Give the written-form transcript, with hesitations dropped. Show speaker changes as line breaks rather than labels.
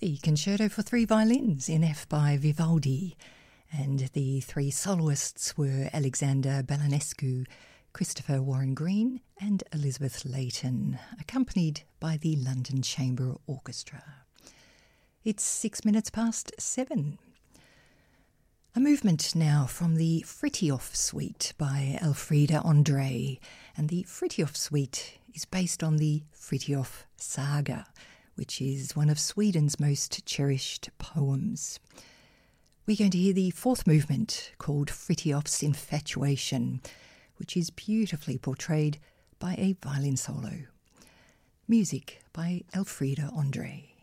The Concerto for Three Violins in F by Vivaldi, and the three soloists were Alexander Balanescu, Christopher Warren Green and Elizabeth Layton, accompanied by the London Chamber Orchestra. It's 7:06. A movement now from the Fritiof Suite by Elfriede André, and the Fritiof Suite is based on the Fritiof Saga, which is one of Sweden's most cherished poems. We're going to hear the fourth movement called Fritiof's Infatuation, which is beautifully portrayed by a violin solo. Music by Elfriede André.